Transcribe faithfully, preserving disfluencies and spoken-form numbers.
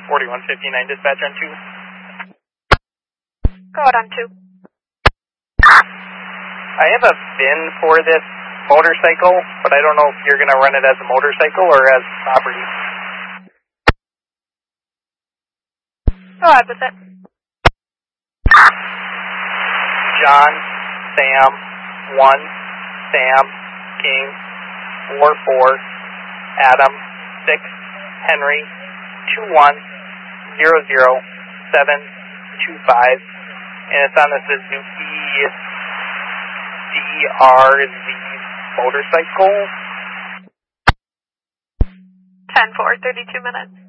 forty-one fifty-nine, dispatch on two. Go out on two. I have a V I N for this motorcycle, but I don't know if you're going to run it as a motorcycle or as property. Go ahead with it. John, Sam, one, Sam, King, four, four, Adam, six, Henry, two, one, zero, zero, seven, two, five, and it's on the Suzuki D R Z motorcycle. ten four, thirty-two minutes.